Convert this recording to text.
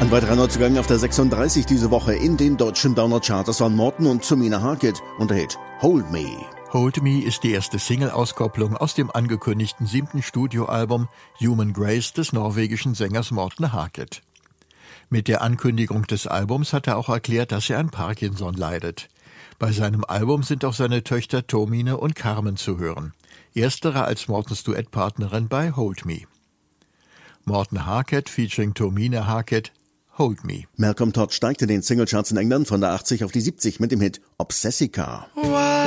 Ein weiterer Neuzugang auf der 36 diese Woche in den deutschen Downer-Charts waren Morten und Tomine Harket und der Hit Hold Me. Hold Me ist die erste Single-Auskopplung aus dem angekündigten 7. Studioalbum Human Grace des norwegischen Sängers Morten Harket. Mit der Ankündigung des Albums hat er auch erklärt, dass er an Parkinson leidet. Bei seinem Album sind auch seine Töchter Tomine und Carmen zu hören. Erstere als Mortens Duettpartnerin bei Hold Me. Morten Harket featuring Tomine Harket, Hold Me. Malcolm Todd steigte den Singlecharts in England von der 80 auf die 70 mit dem Hit Obsessica. Why